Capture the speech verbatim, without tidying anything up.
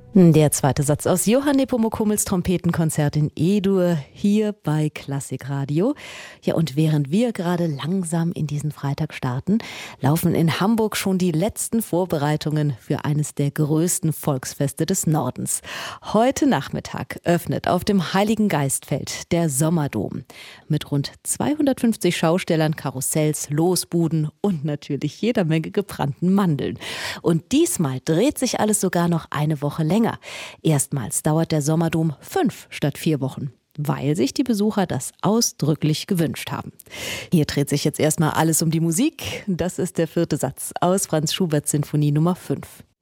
Der zweite Satz aus Johann Nepomuks Trompetenkonzert in E-Dur hier bei Klassikradio. Ja, und während wir gerade langsam in diesen Freitag starten, laufen in Hamburg schon die letzten Vorbereitungen für eines der größten Volksfeste des Nordens. Heute Nachmittag öffnet auf dem Heiligen Geistfeld der Sommerdom. Mit rund zweihundertfünfzig Schaustellern, Karussells, Losbuden und natürlich jeder Menge gebrannten Mandeln. Und diesmal dreht sich alles sogar noch eine Woche länger. Erstmals dauert der Sommerdom fünf statt vier Wochen, weil sich die Besucher das ausdrücklich gewünscht haben. Hier dreht sich jetzt erstmal alles um die Musik. Das ist der vierte Satz aus Franz Schuberts Sinfonie Nummer fünf.